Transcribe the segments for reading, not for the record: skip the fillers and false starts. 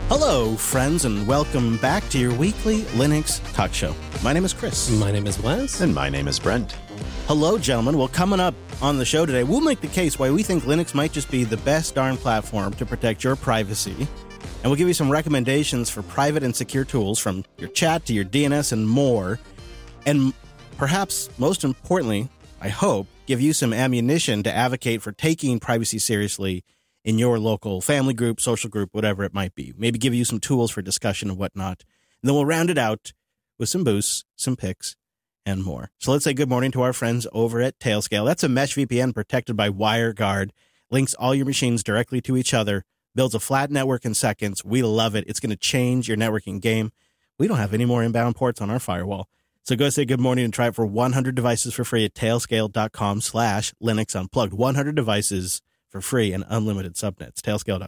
Hello, friends, and welcome back to your weekly Linux talk show. My name is Chris. My name is Wes. And my name is Brent. Hello, gentlemen. Well, coming up on the show today, we'll make the case why we think Linux might just be the best darn platform to protect your privacy. And we'll give you some recommendations for private and secure tools from your chat to your DNS and more. And perhaps most importantly, I hope, give you some ammunition to advocate for taking privacy seriously in your local family group, social group, whatever it might be. Maybe give you some tools for discussion and whatnot. And then we'll round it out with some boosts, some picks, and more. So let's say good morning to our friends over at Tailscale. That's a mesh VPN protected by WireGuard. Links all your machines directly to each other. Builds a flat network in seconds. We love it. It's going to change your networking game. We don't have any more inbound ports on our firewall. So go say good morning and try it for 100 devices for free at tailscale.com/Linux Unplugged. 100 devices for free and unlimited subnets.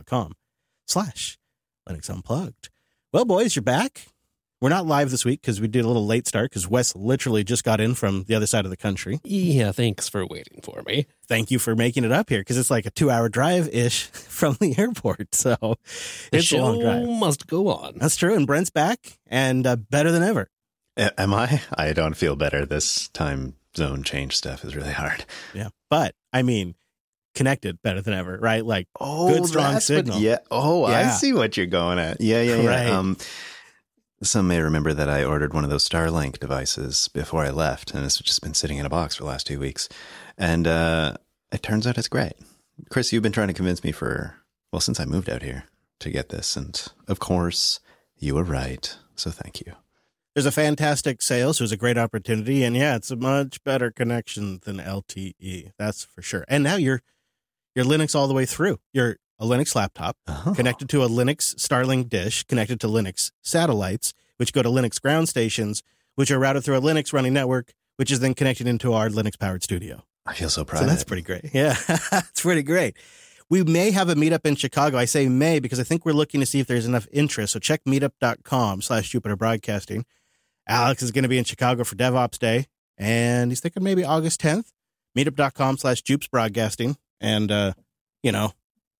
Tailscale.com/Linux Unplugged. Well, boys, you're back. We're not live this week because we did a little late start because Wes literally just got in from the other side of the country. Yeah, thanks for waiting for me. Thank you for making it up here because it's like a 2-hour drive-ish from the airport. So it's a long drive. The show must go on. That's true. And Brent's back and better than ever. Am I? I don't feel better. This time zone change stuff is really hard. Yeah. But, I mean, connected better than ever, right? Like, good, strong signal. I see what you're going at. Yeah. Right. Some may remember that I ordered one of those Starlink devices before I left, and it's just been sitting in a box for the last 2 weeks. And it turns out it's great. Chris, you've been trying to convince me since I moved out here to get this. And, of course, you were right. So thank you. There's a fantastic sale, so it's a great opportunity. And, yeah, it's a much better connection than LTE. That's for sure. And now you're Linux all the way through. You're a Linux laptop connected to a Linux Starlink dish, connected to Linux satellites, which go to Linux ground stations, which are routed through a Linux running network, which is then connected into our Linux-powered studio. I feel so proud. So that's pretty great. Yeah, it's pretty great. We may have a meetup in Chicago. I say may because I think we're looking to see if there's enough interest. So check meetup.com/Jupiter Broadcasting. Alex is going to be in Chicago for DevOps Day, and he's thinking maybe August 10th. Meetup.com/Jupes Broadcasting. And, I don't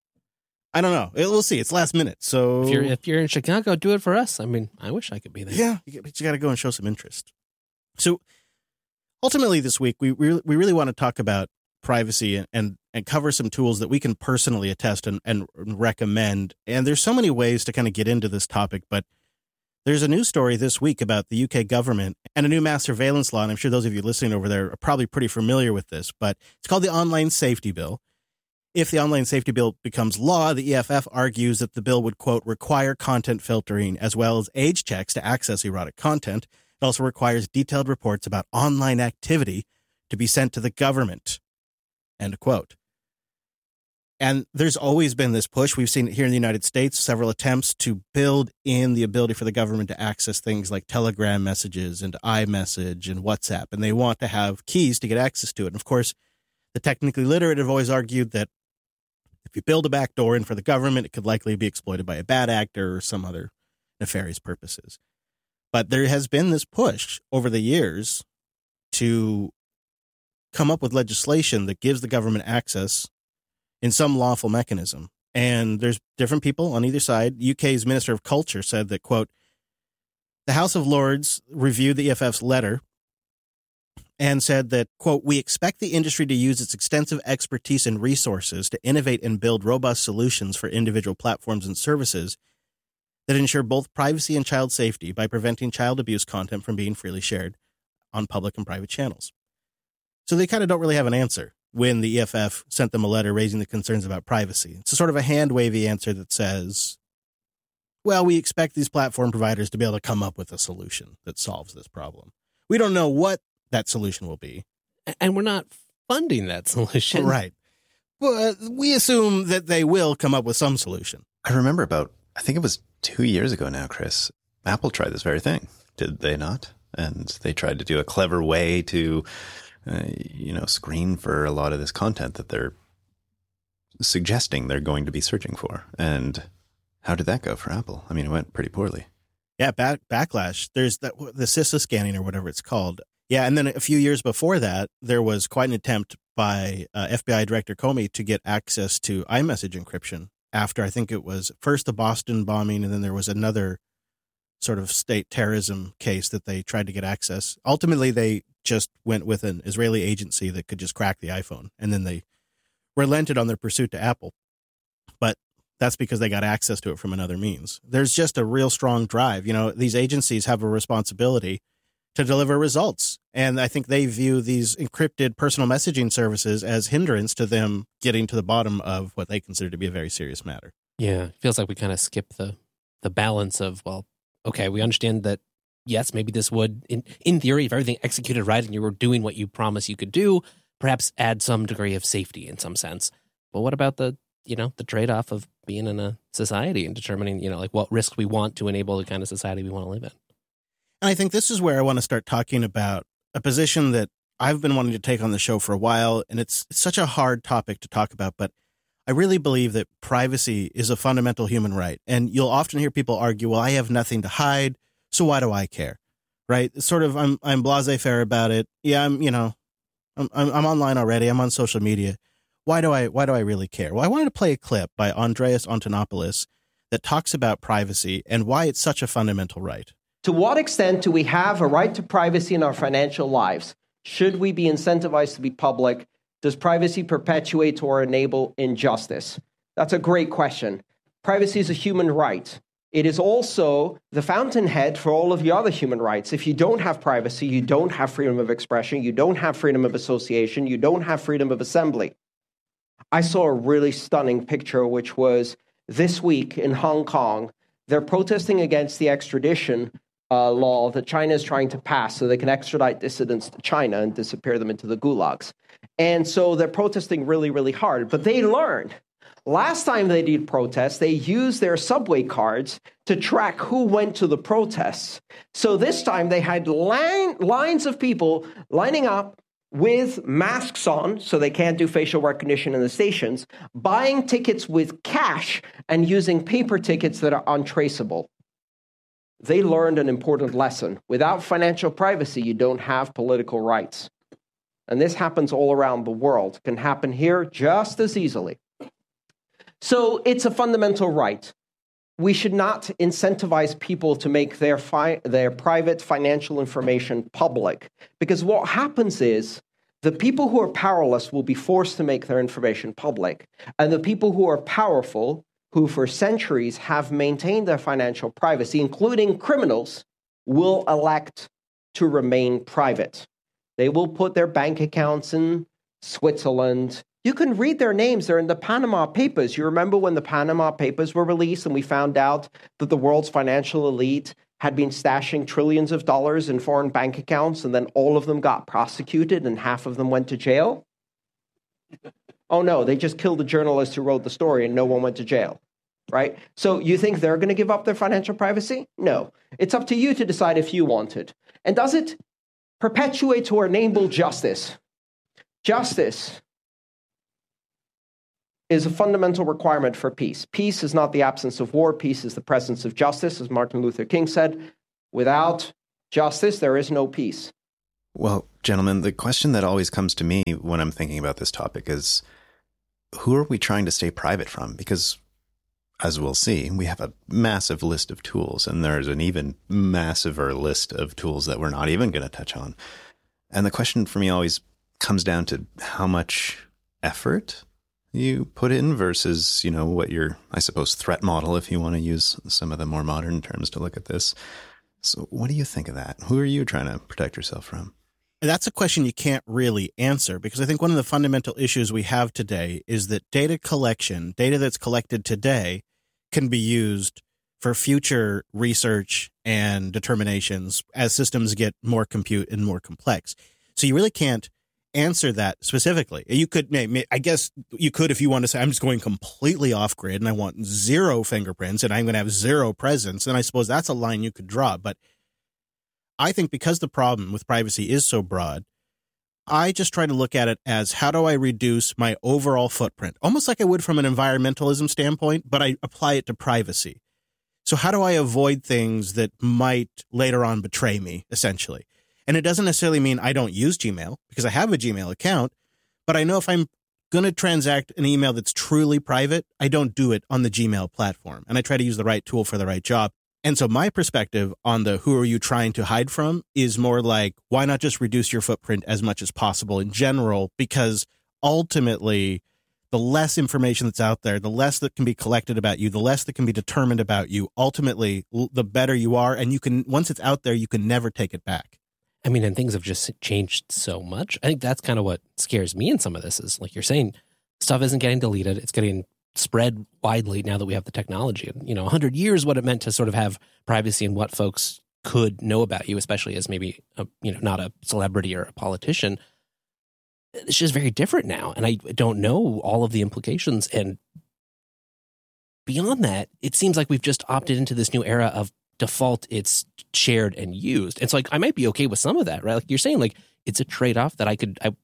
know. We'll see. It's last minute. So if you're in Chicago, do it for us. I mean, I wish I could be there. Yeah, but you got to go and show some interest. So ultimately this week, we really want to talk about privacy and cover some tools that we can personally attest and recommend. And there's so many ways to kind of get into this topic, but there's a news story this week about the UK government and a new mass surveillance law. And I'm sure those of you listening over there are probably pretty familiar with this, but it's called the Online Safety Bill. If the Online Safety Bill becomes law, the EFF argues that the bill would, quote, require content filtering as well as age checks to access erotic content. It also requires detailed reports about online activity to be sent to the government, end quote. And there's always been this push. We've seen it here in the United States, several attempts to build in the ability for the government to access things like Telegram messages and iMessage and WhatsApp. And they want to have keys to get access to it. And of course, the technically literate have always argued that if you build a backdoor in for the government, it could likely be exploited by a bad actor or some other nefarious purposes. But there has been this push over the years to come up with legislation that gives the government access in some lawful mechanism. And there's different people on either side. UK's Minister of Culture said that, quote, the House of Lords reviewed the EFF's letter and said that, quote, we expect the industry to use its extensive expertise and resources to innovate and build robust solutions for individual platforms and services that ensure both privacy and child safety by preventing child abuse content from being freely shared on public and private channels. So they kind of don't really have an answer when the EFF sent them a letter raising the concerns about privacy. It's a sort of a hand-wavy answer that says, well, we expect these platform providers to be able to come up with a solution that solves this problem. We don't know what that solution will be. And we're not funding that solution. Right. But we assume that they will come up with some solution. I remember I think it was 2 years ago now, Chris, Apple tried this very thing. Did they not? And they tried to do a clever way to screen for a lot of this content that they're suggesting they're going to be searching for. And how did that go for Apple? I mean, it went pretty poorly. Yeah, backlash. There's the CISA scanning or whatever it's called. Yeah, and then a few years before that, there was quite an attempt by FBI Director Comey to get access to iMessage encryption after, I think it was first the Boston bombing, and then there was another sort of state terrorism case that they tried to get access. Ultimately, they just went with an Israeli agency that could just crack the iPhone, and then they relented on their pursuit to Apple. But that's because they got access to it from another means. There's just a real strong drive. These agencies have a responsibility to deliver results. And I think they view these encrypted personal messaging services as hindrance to them getting to the bottom of what they consider to be a very serious matter. Yeah, it feels like we kind of skip the balance of, well, okay, we understand that, yes, maybe this would, in theory, if everything executed right and you were doing what you promised you could do, perhaps add some degree of safety in some sense. But what about the trade-off of being in a society and determining, what risk we want to enable the kind of society we want to live in? And I think this is where I want to start talking about a position that I've been wanting to take on the show for a while, and it's such a hard topic to talk about, but I really believe that privacy is a fundamental human right. And you'll often hear people argue, well, I have nothing to hide, so why do I care? Right? It's sort of, I'm blasé-faire about it. Yeah, I'm online already. I'm on social media. Why do I really care? Well, I wanted to play a clip by Andreas Antonopoulos that talks about privacy and why it's such a fundamental right. To what extent do we have a right to privacy in our financial lives? Should we be incentivized to be public? Does privacy perpetuate or enable injustice? That's a great question. Privacy is a human right. It is also the fountainhead for all of the other human rights. If you don't have privacy, you don't have freedom of expression, you don't have freedom of association, you don't have freedom of assembly. I saw a really stunning picture, which was this week in Hong Kong. They're protesting against the extradition law that China is trying to pass so they can extradite dissidents to China and disappear them into the gulags. And so they're protesting really, really hard. But they learned. Last time they did protests, they used their subway cards to track who went to the protests. So this time they had lines of people lining up with masks on, so they can't do facial recognition in the stations, buying tickets with cash and using paper tickets that are untraceable. They learned an important lesson. Without financial privacy, you don't have political rights. And this happens all around the world. It can happen here just as easily. So it's a fundamental right. We should not incentivize people to make their private financial information public, because what happens is the people who are powerless will be forced to make their information public, and the people who are powerful, who for centuries have maintained their financial privacy, including criminals, will elect to remain private. They will put their bank accounts in Switzerland. You can read their names. They're in the Panama Papers. You remember when the Panama Papers were released and we found out that the world's financial elite had been stashing trillions of dollars in foreign bank accounts, and then all of them got prosecuted and half of them went to jail? Oh no, they just killed the journalist who wrote the story and no one went to jail, right? So you think they're going to give up their financial privacy? No. It's up to you to decide if you want it. And does it perpetuate or enable justice? Justice is a fundamental requirement for peace. Peace is not the absence of war. Peace is the presence of justice, as Martin Luther King said. Without justice, there is no peace. Well, gentlemen, the question that always comes to me when I'm thinking about this topic is, who are we trying to stay private from? Because, as we'll see, we have a massive list of tools, and there's an even massiver list of tools that we're not even going to touch on. And the question for me always comes down to how much effort you put in versus, what your, I suppose, threat model, if you want to use some of the more modern terms to look at this. So what do you think of that? Who are you trying to protect yourself from? That's a question you can't really answer, because I think one of the fundamental issues we have today is that data collection, data that's collected today, can be used for future research and determinations as systems get more compute and more complex. So you really can't answer that specifically. You could, I guess you could, if you want to say, I'm just going completely off grid and I want zero fingerprints and I'm going to have zero presence, then I suppose that's a line you could draw. But I think because the problem with privacy is so broad, I just try to look at it as, how do I reduce my overall footprint? Almost like I would from an environmentalism standpoint, but I apply it to privacy. So how do I avoid things that might later on betray me, essentially? And it doesn't necessarily mean I don't use Gmail, because I have a Gmail account, but I know if I'm going to transact an email that's truly private, I don't do it on the Gmail platform. And I try to use the right tool for the right job. And so my perspective on the who are you trying to hide from is more like, why not just reduce your footprint as much as possible in general? Because ultimately, the less information that's out there, the less that can be collected about you, the less that can be determined about you, ultimately, the better you are. And you can, once it's out there, you can never take it back. I mean, and things have just changed so much. I think that's kind of what scares me in some of this is, like you're saying, stuff isn't getting deleted. It's getting spread widely now that we have the technology. 100 years, what it meant to sort of have privacy and what folks could know about you, especially as maybe, not a celebrity or a politician. It's just very different now. And I don't know all of the implications. And beyond that, it seems like we've just opted into this new era of default, it's shared and used. And so like, I might be okay with some of that, right? Like you're saying, like it's a trade-off that I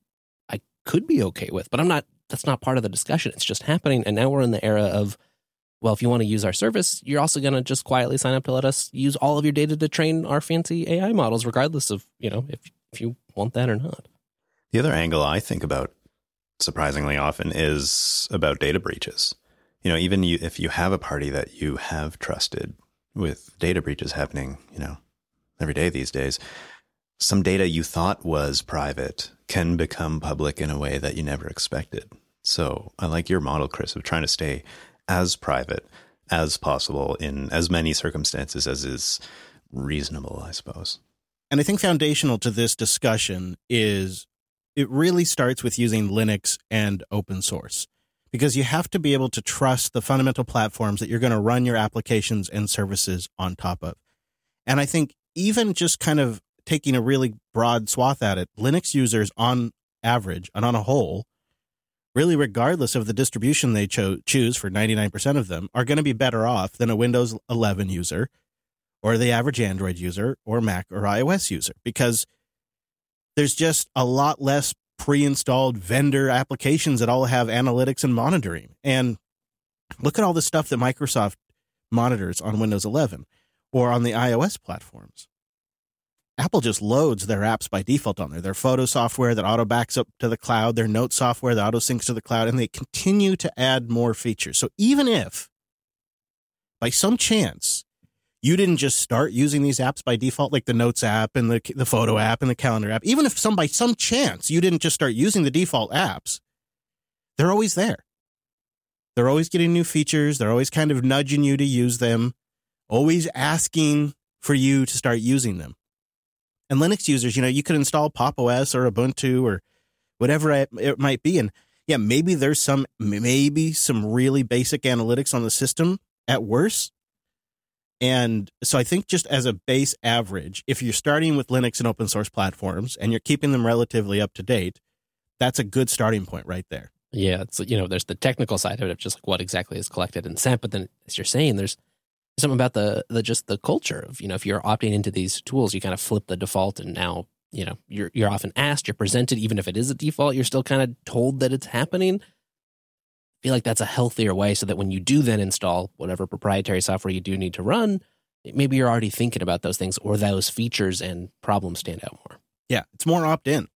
could be okay with, but that's not part of the discussion. It's just happening. And now we're in the era of, well, if you want to use our service, you're also going to just quietly sign up to let us use all of your data to train our fancy AI models, regardless of, if you want that or not. The other angle I think about surprisingly often is about data breaches. Even if you have a party that you have trusted, with data breaches happening, every day these days, some data you thought was private can become public in a way that you never expected. So I like your model, Chris, of trying to stay as private as possible in as many circumstances as is reasonable, I suppose. And I think foundational to this discussion is it really starts with using Linux and open source, because you have to be able to trust the fundamental platforms that you're going to run your applications and services on top of. And I think even just kind of taking a really broad swath at it, Linux users on average and on a whole, really regardless of the distribution they choose for 99% of them, are going to be better off than a Windows 11 user or the average Android user or Mac or iOS user, because there's just a lot less pre-installed vendor applications that all have analytics and monitoring. And look at all the stuff that Microsoft monitors on Windows 11 or on the iOS platforms. Apple just loads their apps by default on there. Their photo software that auto backs up to the cloud, their note software that auto syncs to the cloud, and they continue to add more features. So even if by some chance you didn't just start using these apps by default, like the Notes app and the Photo app and the Calendar app, even if by some chance you didn't just start using the default apps, they're always there. They're always getting new features. They're always kind of nudging you to use them, always asking for you to start using them. And Linux users, you could install Pop! OS or Ubuntu or whatever it might be. And yeah, maybe there's some really basic analytics on the system at worst. And so I think just as a base average, if you're starting with Linux and open source platforms and you're keeping them relatively up to date, that's a good starting point right there. Yeah, it's there's the technical side of it, just like what exactly is collected and sent. But then, as you're saying, there's something about the culture of if you're opting into these tools, you kind of flip the default, and now you're often asked, you're presented, even if it is a default, you're still kind of told that it's happening. I feel like that's a healthier way, so that when you do then install whatever proprietary software you do need to run, maybe you're already thinking about those things or those features and problems stand out more. Yeah, it's more opt-in.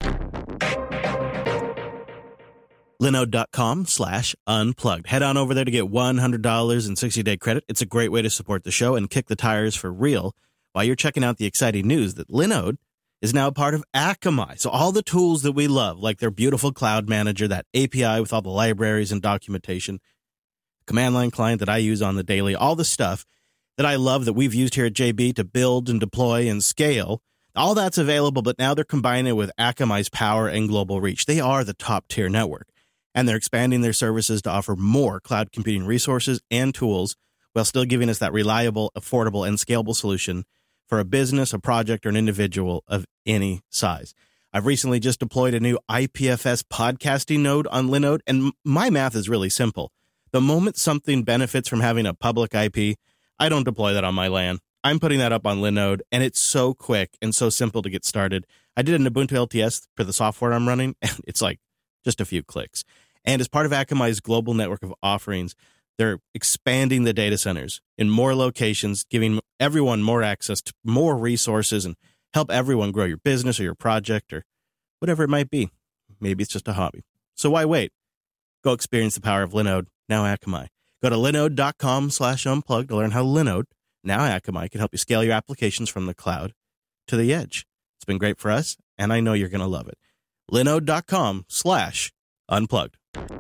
Linode.com/unplugged. Head on over there to get $100 in 60-day credit. It's a great way to support the show and kick the tires for real while you're checking out the exciting news that Linode is now a part of Akamai. So all the tools that we love, like their beautiful cloud manager, that API with all the libraries and documentation, command line client that I use on the daily, all the stuff that I love that we've used here at JB to build and deploy and scale, all that's available, but now they're combining it with Akamai's power and global reach. They are the top tier network, and they're expanding their services to offer more cloud computing resources and tools while still giving us that reliable, affordable, and scalable solution for a business, a project, or an individual of any size. I've recently just deployed a new IPFS podcasting node on Linode, and my math is really simple. The moment something benefits from having a public IP, I don't deploy that on my LAN. I'm putting that up on Linode, and it's so quick and so simple to get started. I did an Ubuntu LTS for the software I'm running, and it's like just a few clicks. And as part of Akamai's global network of offerings, they're expanding the data centers in more locations, giving everyone more access to more resources and help everyone grow your business or your project or whatever it might be. Maybe it's just a hobby. So why wait? Go experience the power of Linode, now Akamai. Go to linode.com/unplugged to learn how Linode, now Akamai, can help you scale your applications from the cloud to the edge. It's been great for us, and I know you're going to love it. linode.com/unplugged.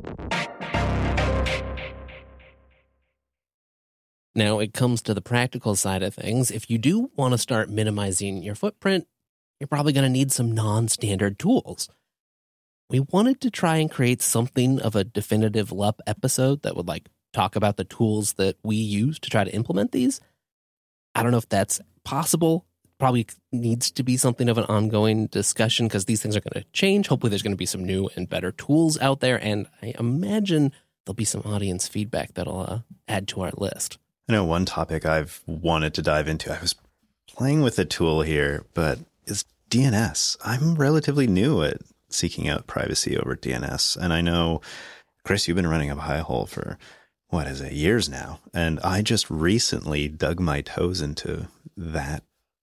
Now, it comes to the practical side of things. If you do want to start minimizing your footprint, you're probably going to need some non-standard tools. We wanted to try and create something of a definitive LUP episode that would talk about the tools that we use to try to implement these. I don't know if that's possible. Probably needs to be something of an ongoing discussion because these things are going to change. Hopefully there's going to be some new and better tools out there. And I imagine there'll be some audience feedback that'll add to our list. I know one topic I've wanted to dive into. I was playing with a tool here, but is DNS. I'm relatively new at seeking out privacy over DNS. And I know, Chris, you've been running a Pi-hole for, years now. And I just recently dug my toes into that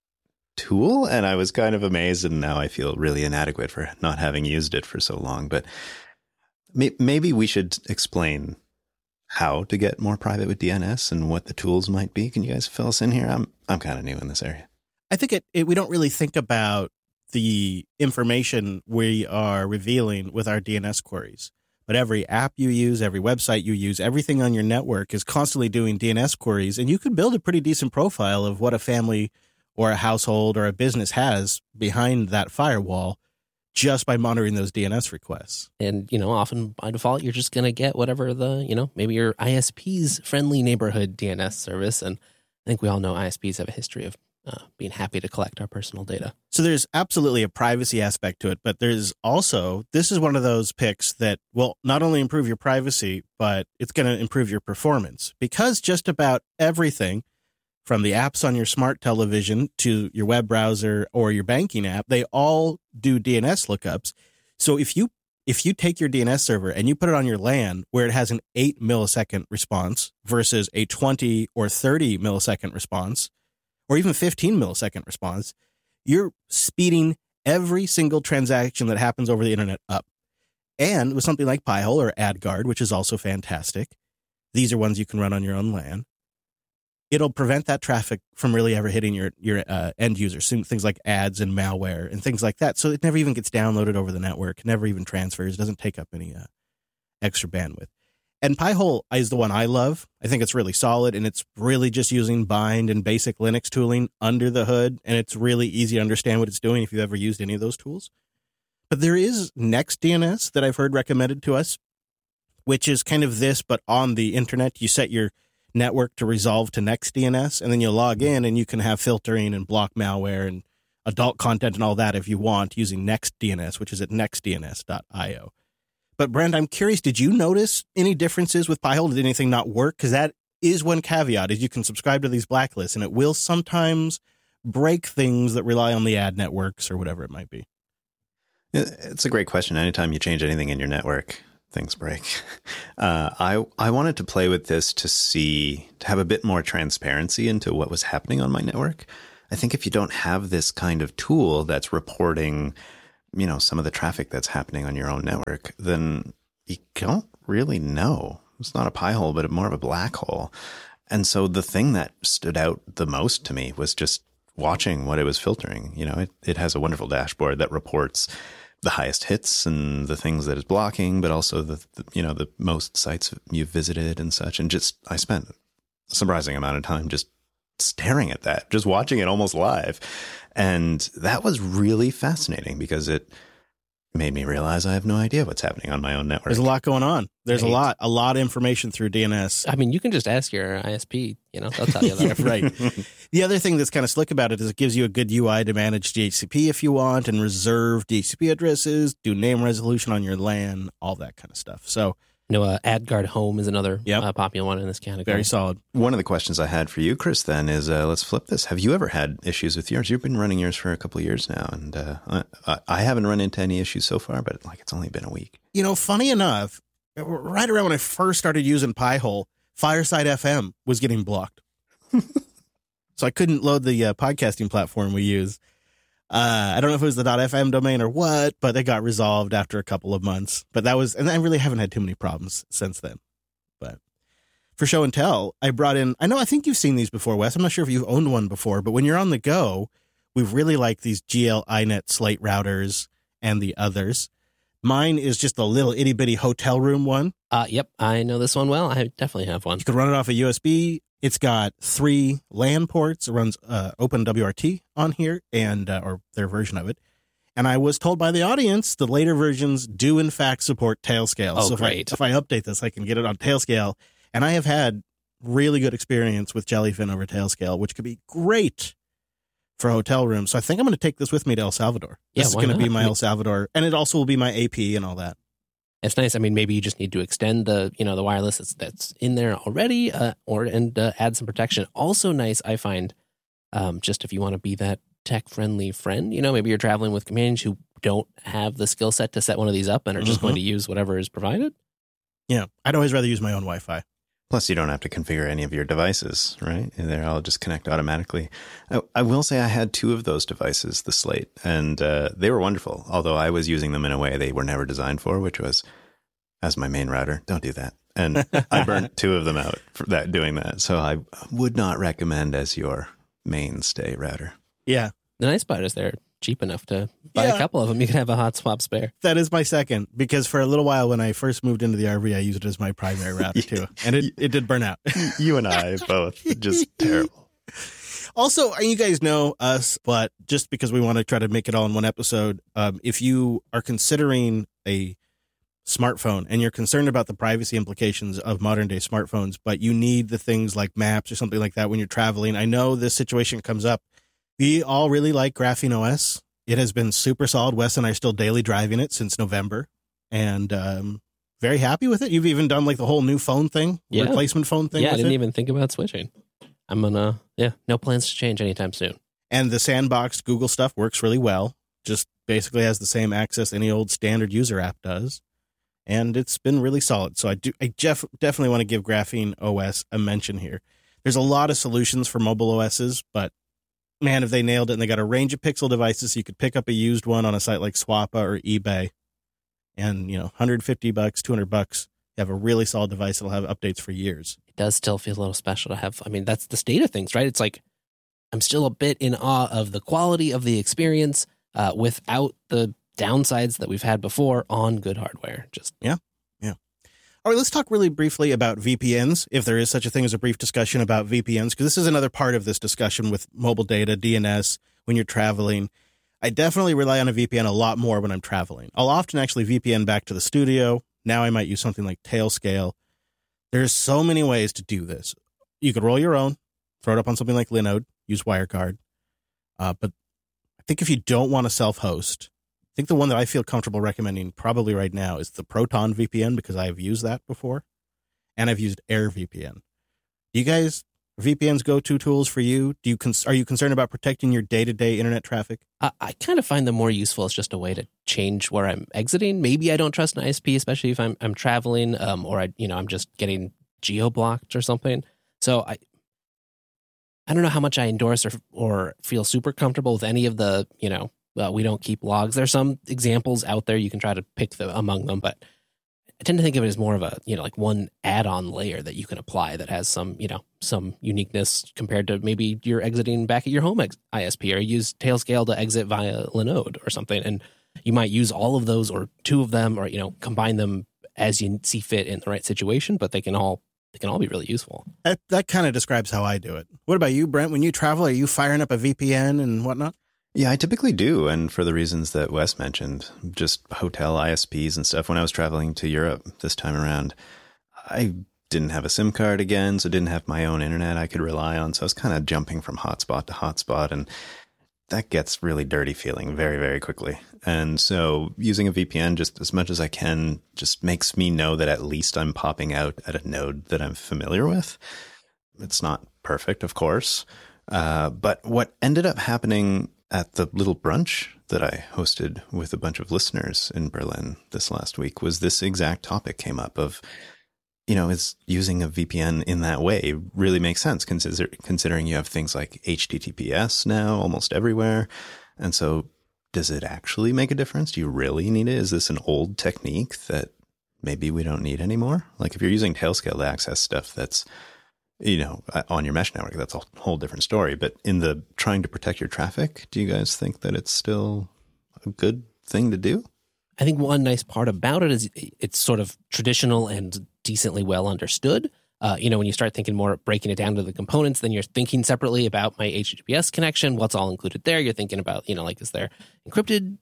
tool. And I was kind of amazed. And now I feel really inadequate for not having used it for so long. But maybe we should explain how to get more private with DNS and what the tools might be. Can you guys fill us in here? I'm kind of new in this area. I think we don't really think about the information we are revealing with our DNS queries. But every app you use, every website you use, everything on your network is constantly doing DNS queries. And you can build a pretty decent profile of what a family or a household or a business has behind that firewall just by monitoring those DNS requests. And, often by default, you're just going to get whatever maybe your ISP's friendly neighborhood DNS service. And I think we all know ISPs have a history of being happy to collect our personal data. So there's absolutely a privacy aspect to it, but there's also, this is one of those picks that will not only improve your privacy, but it's going to improve your performance because just about everything from the apps on your smart television to your web browser or your banking app, they all do DNS lookups. So if you take your DNS server and you put it on your LAN where it has an 8 millisecond response versus a 20 or 30 millisecond response, or even 15 millisecond response, you're speeding every single transaction that happens over the internet up. And with something like Pi-hole or AdGuard, which is also fantastic, these are ones you can run on your own LAN. It'll prevent that traffic from really ever hitting your end users, things like ads and malware and things like that. So it never even gets downloaded over the network, never even transfers, doesn't take up any extra bandwidth. And Pi-hole is the one I love. I think it's really solid, and it's really just using bind and basic Linux tooling under the hood, and it's really easy to understand what it's doing if you've ever used any of those tools. But there is NextDNS that I've heard recommended to us, which is kind of this, but on the internet. You set your network to resolve to NextDNS, and then you log in, and you can have filtering and block malware and adult content and all that if you want using NextDNS, which is at nextdns.io. But Brent, I'm curious, did you notice any differences with Pi-hole? Did anything not work? Because that is one caveat, is you can subscribe to these blacklists, and it will sometimes break things that rely on the ad networks or whatever it might be. It's a great question. Anytime you change anything in your network, things break. I wanted to play with this to have a bit more transparency into what was happening on my network. I think if you don't have this kind of tool that's reporting some of the traffic that's happening on your own network, then you don't really know. It's not a Pi-hole, but more of a black hole. And so the thing that stood out the most to me was just watching what it was filtering. It has a wonderful dashboard that reports the highest hits and the things that it's blocking, but also the most sites you've visited and such. And I spent a surprising amount of time just staring at that, just watching it almost live. And that was really fascinating because it made me realize I have no idea what's happening on my own network. There's a lot going on. There's a lot of information through DNS. I mean, you can just ask your ISP, they'll tell you that. Yeah, right. The other thing that's kind of slick about it is it gives you a good UI to manage DHCP if you want and reserve DHCP addresses, do name resolution on your LAN, all that kind of stuff. So, AdGuard Home is another popular one in this category. Very solid. One of the questions I had for you, Chris, then is let's flip this. Have you ever had issues with yours? You've been running yours for a couple of years now, and I haven't run into any issues so far, but it's only been a week. Funny enough, right around when I first started using Pi-hole, Fireside FM was getting blocked. So I couldn't load the podcasting platform we use. I don't know if it was the .fm domain or what, but it got resolved after a couple of months. But that was, and I really haven't had too many problems since then. But for show and tell, I brought in, I think you've seen these before, Wes. I'm not sure if you've owned one before, but when you're on the go, we've really liked these GL iNet Slate routers and the others. Mine is just a little itty bitty hotel room one. Yep, I know this one well. I definitely have one. You could run it off a USB. It's got 3 LAN ports. It runs OpenWRT on here, and or their version of it. And I was told by the audience the later versions do in fact support Tailscale. Oh, so great. If I update this, I can get it on Tailscale. And I have had really good experience with Jellyfin over Tailscale, which could be great for hotel rooms. So I think I'm going to take this with me to El Salvador. This is going to be my El Salvador, and it also will be my AP and all that. It's nice. I mean, maybe you just need to extend the wireless that's in there already, and add some protection. Also nice, I find, just if you want to be that tech-friendly friend, maybe you're traveling with companions who don't have the skill set to set one of these up and are just going to use whatever is provided. Yeah, I'd always rather use my own Wi-Fi. Plus, you don't have to configure any of your devices, right? They're all just connect automatically. I will say I had 2 of those devices, the Slate, and they were wonderful, although I was using them in a way they were never designed for, which was as my main router. Don't do that. And I burnt 2 of them out for doing that. So I would not recommend as your mainstay router. Yeah. The nice part is they're cheap enough to buy a couple of them. You can have a hot swap spare. That is my second, because for a little while when I first moved into the RV, I used it as my primary router too. And it did burn out. You and I both, just terrible. Also, you guys know us, but just because we want to try to make it all in one episode, if you are considering a smartphone and you're concerned about the privacy implications of modern day smartphones, but you need the things like maps or something like that when you're traveling, I know this situation comes up. We all really like Graphene OS. It has been super solid. Wes and I are still daily driving it since November, and very happy with it. You've even done like the whole new phone thing, replacement phone thing. Yeah, I didn't even think about switching. I'm gonna, no plans to change anytime soon. And the sandboxed Google stuff works really well. Just basically has the same access any old standard user app does. And it's been really solid. So I definitely want to give Graphene OS a mention here. There's a lot of solutions for mobile OSs, but man, if they nailed it, and they got a range of Pixel devices, so you could pick up a used one on a site like Swappa or eBay, and $150, $200, you have a really solid device that'll have updates for years. It does still feel a little special to have. I mean, that's the state of things, right? It's like I'm still a bit in awe of the quality of the experience without the downsides that we've had before on good hardware. Yeah. All right, let's talk really briefly about VPNs, if there is such a thing as a brief discussion about VPNs, because this is another part of this discussion with mobile data, DNS, when you're traveling. I definitely rely on a VPN a lot more when I'm traveling. I'll often actually VPN back to the studio. Now I might use something like Tailscale. There's so many ways to do this. You could roll your own, throw it up on something like Linode, use WireGuard. But I think if you don't want to self-host, I think the one that I feel comfortable recommending probably right now is the Proton VPN, because I've used that before, and I've used AirVPN. Do you guys, VPNs go-to tools for you? Are you concerned about protecting your day-to-day internet traffic? I kind of find them more useful as just a way to change where I'm exiting. Maybe I don't trust an ISP, especially if I'm traveling, or I'm just getting geo-blocked or something. So I don't know how much I endorse or feel super comfortable with any of the, we don't keep logs. There's some examples out there. You can try to pick among them, but I tend to think of it as more of a, like one add-on layer that you can apply that has some, some uniqueness compared to maybe you're exiting back at your home ISP, or use Tailscale to exit via Linode or something. And you might use all of those or 2 of them, or, combine them as you see fit in the right situation, but they can all be really useful. That kind of describes how I do it. What about you, Brent? When you travel, are you firing up a VPN and whatnot? Yeah, I typically do. And for the reasons that Wes mentioned, just hotel ISPs and stuff. When I was traveling to Europe this time around, I didn't have a SIM card again, so didn't have my own internet I could rely on. So I was kind of jumping from hotspot to hotspot, and that gets really dirty feeling very, very quickly. And so using a VPN just as much as I can just makes me know that at least I'm popping out at a node that I'm familiar with. It's not perfect, of course. But what ended up happening at the little brunch that I hosted with a bunch of listeners in Berlin this last week was this exact topic came up of, is using a VPN in that way really makes sense considering you have things like HTTPS now almost everywhere. And so does it actually make a difference? Do you really need it? Is this an old technique that maybe we don't need anymore? Like if you're using Tailscale to access stuff that's, on your mesh network, that's a whole different story. But in the trying to protect your traffic, do you guys think that it's still a good thing to do? I think one nice part about it is it's sort of traditional and decently well understood. When you start thinking more, breaking it down to the components, then you're thinking separately about my HTTPS connection, what's all included there. You're thinking about, is there encrypted,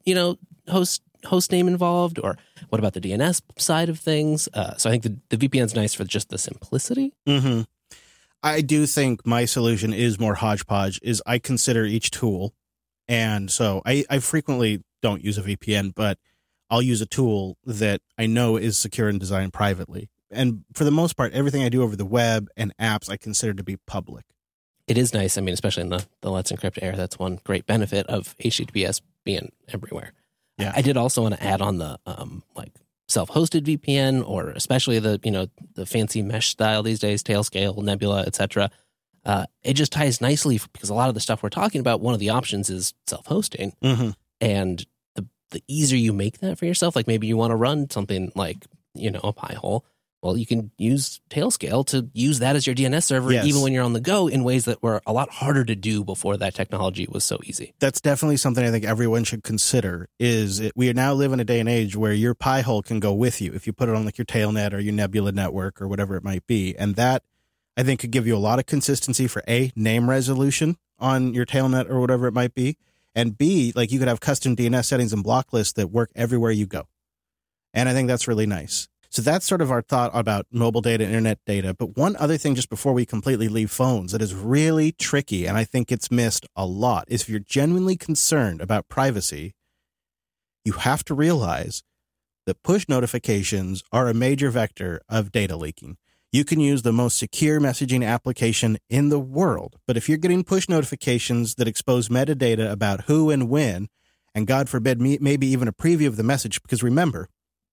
host name involved, or what about the DNS side of things? So I think the VPN is nice for just the simplicity. Mm-hmm. I do think my solution is more hodgepodge, is I consider each tool. And so I frequently don't use a VPN, but I'll use a tool that I know is secure and designed privately. And for the most part, everything I do over the web and apps, I consider to be public. It is nice. I mean, especially in the Let's Encrypt era, that's one great benefit of HTTPS being everywhere. Yeah. I did also want to add on the self-hosted VPN, or especially the fancy mesh style these days, Tailscale, Nebula, etc. It just ties nicely because a lot of the stuff we're talking about, one of the options is self-hosting. Mm-hmm. And the easier you make that for yourself, like maybe you want to run something like, a Pi-hole. Well, you can use Tailscale to use that as your DNS server, yes, even when you're on the go, in ways that were a lot harder to do before that technology was so easy. That's definitely something I think everyone should consider. We now live in a day and age where your Pi-hole can go with you if you put it on like your Tailnet or your Nebula network or whatever it might be. And that, I think, could give you a lot of consistency for A, name resolution on your Tailnet or whatever it might be, and B, like you could have custom DNS settings and block lists that work everywhere you go. And I think that's really nice. So that's sort of our thought about mobile data, internet data. But one other thing, just before we completely leave phones, that is really tricky, and I think it's missed a lot, is if you're genuinely concerned about privacy, you have to realize that push notifications are a major vector of data leaking. You can use the most secure messaging application in the world, but if you're getting push notifications that expose metadata about who and when, and God forbid, maybe even a preview of the message, because remember,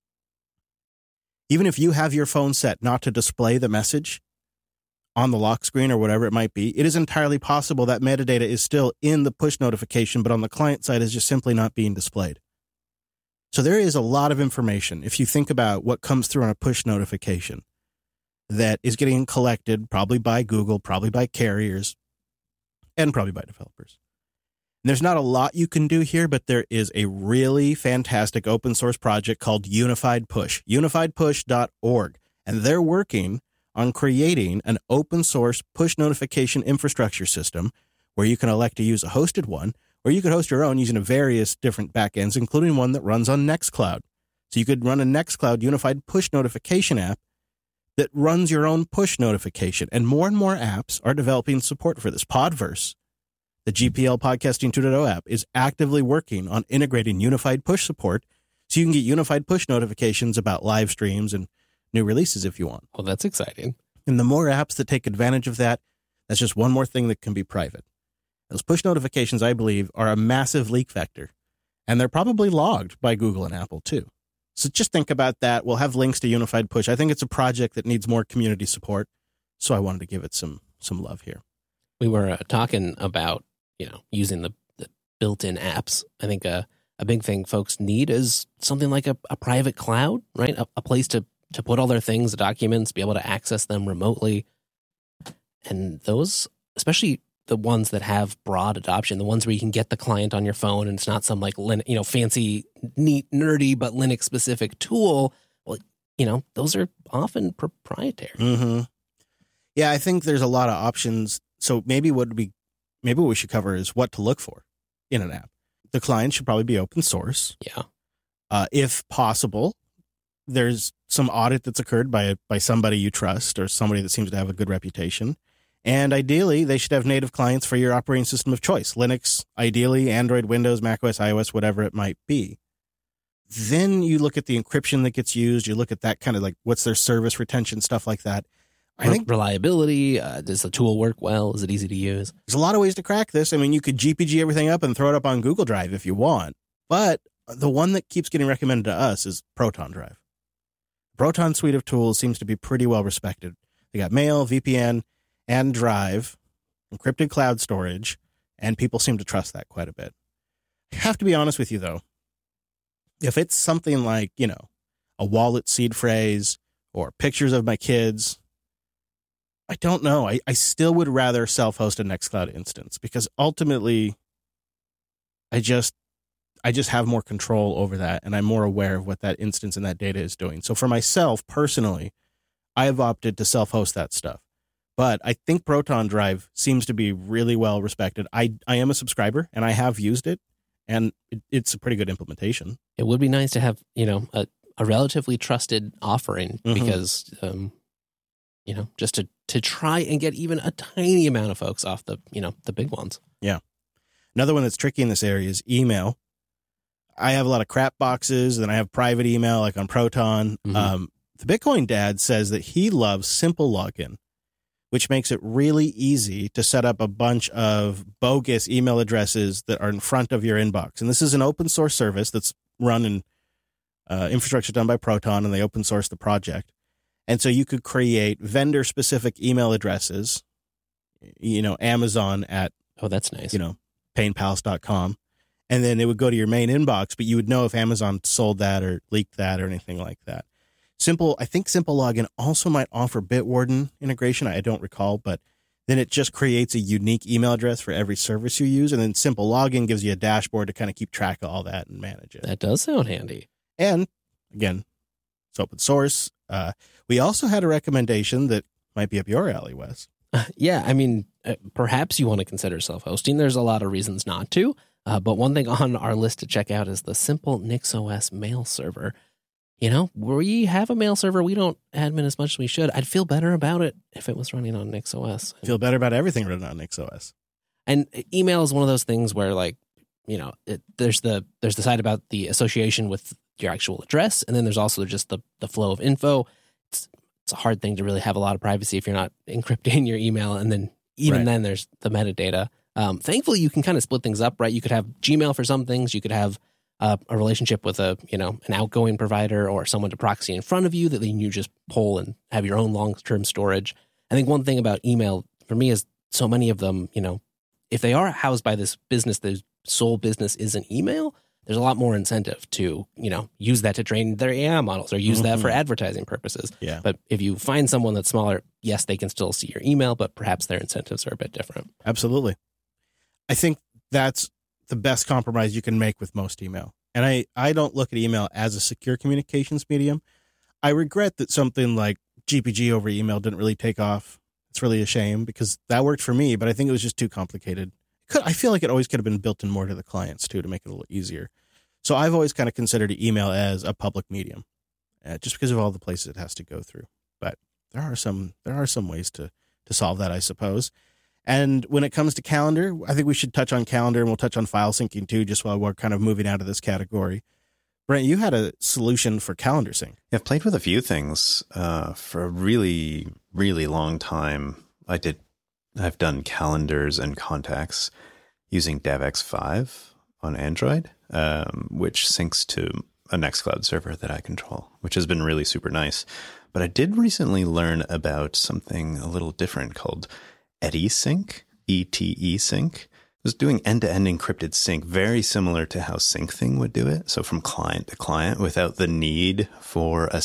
even if you have your phone set not to display the message on the lock screen or whatever it might be, it is entirely possible that metadata is still in the push notification, but on the client side is just simply not being displayed. So there is a lot of information, if you think about what comes through on a push notification, that is getting collected probably by Google, probably by carriers, and probably by developers. And there's not a lot you can do here, but there is a really fantastic open source project called Unified Push, unifiedpush.org. And they're working on creating an open source push notification infrastructure system where you can elect to use a hosted one, or you could host your own using various different backends, including one that runs on Nextcloud. So you could run a Nextcloud unified push notification app that runs your own push notification. And more apps are developing support for this. Podverse, the GPL Podcasting 2.0 app, is actively working on integrating unified push support so you can get unified push notifications about live streams and new releases if you want. Well, that's exciting. And the more apps that take advantage of that, that's just one more thing that can be private. Those push notifications, I believe, are a massive leak vector, and they're probably logged by Google and Apple too. So just think about that. We'll have links to Unified Push. I think it's a project that needs more community support, so I wanted to give it some love here. We were talking about using the built-in apps. I think a big thing folks need is something like a private cloud, right? A place to put all their things, the documents, be able to access them remotely. And those, especially the ones that have broad adoption, the ones where you can get the client on your phone and it's not some like fancy, neat, nerdy, but Linux specific tool. Well, those are often proprietary. Mm-hmm. Yeah, I think there's a lot of options. So maybe what we should cover is what to look for in an app. The client should probably be open source. Yeah. If possible, there's some audit that's occurred by somebody you trust or somebody that seems to have a good reputation. And ideally, they should have native clients for your operating system of choice. Linux, ideally, Android, Windows, macOS, iOS, whatever it might be. Then you look at the encryption that gets used. You look at that kind of like what's their service retention, stuff like that. I think reliability, does the tool work well? Is it easy to use? There's a lot of ways to crack this. I mean, you could GPG everything up and throw it up on Google Drive if you want. But the one that keeps getting recommended to us is Proton Drive. Proton suite of tools seems to be pretty well respected. They got Mail, VPN, and Drive, encrypted cloud storage, and people seem to trust that quite a bit. I have to be honest with you, though. If it's something like, a wallet seed phrase or pictures of my kids, I don't know. I still would rather self-host a Nextcloud instance because ultimately I just have more control over that and I'm more aware of what that instance and that data is doing. So for myself personally, I have opted to self-host that stuff. But I think Proton Drive seems to be really well respected. I am a subscriber and I have used it, and it's a pretty good implementation. It would be nice to have, a relatively trusted offering because, just to try and get even a tiny amount of folks off the big ones. Yeah. Another one that's tricky in this area is email. I have a lot of crap boxes, and I have private email like on Proton. The Bitcoin Dad says that he loves Simple Login, which makes it really easy to set up a bunch of bogus email addresses that are in front of your inbox. And this is an open source service that's run in infrastructure done by Proton, and they open source the project. And so you could create vendor specific email addresses, Amazon at, oh, that's nice. painpalace.com. And then it would go to your main inbox, but you would know if Amazon sold that or leaked that or anything like that. I think Simple Login also might offer Bitwarden integration. I don't recall, but then it just creates a unique email address for every service you use. And then Simple Login gives you a dashboard to kind of keep track of all that and manage it. That does sound handy. And again, it's open source. We also had a recommendation that might be up your alley, Wes. Yeah, I mean, perhaps you want to consider self-hosting. There's a lot of reasons not to. But one thing on our list to check out is the Simple NixOS mail server. We have a mail server. We don't admin as much as we should. I'd feel better about it if it was running on NixOS. Feel better about everything running on NixOS. And email is one of those things where, there's the side about the association with your actual address, and then there's also just the flow of info. It's a hard thing to really have a lot of privacy if you're not encrypting your email, and then then there's the metadata. Thankfully, you can kind of split things up, right? You could have Gmail for some things. You could have a relationship with an outgoing provider or someone to proxy in front of you that then you just pull and have your own long-term storage. I think one thing about email for me is so many of them, if they are housed by this business, the sole business isn't email, there's a lot more incentive to, use that to train their AI models or use that for advertising purposes. Yeah. But if you find someone that's smaller, yes, they can still see your email, but perhaps their incentives are a bit different. Absolutely. I think that's the best compromise you can make with most email. And I don't look at email as a secure communications medium. I regret that something like GPG over email didn't really take off. It's really a shame because that worked for me, but I think it was just too complicated. I feel like it always could have been built in more to the clients too, to make it a little easier. So I've always kind of considered email as a public medium, just because of all the places it has to go through. But there are some ways to solve that, I suppose. And when it comes to calendar, I think we should touch on calendar, and we'll touch on file syncing too, just while we're kind of moving out of this category. Brent, you had a solution for calendar sync. I've played with a few things for a really, really long time. I've done calendars and contacts using DevX5 on Android, which syncs to a Nextcloud server that I control, which has been really super nice. But I did recently learn about something a little different called EteSync, ETE sync. It was doing end-to-end encrypted sync, very similar to how SyncThing would do it. So from client to client without the need for a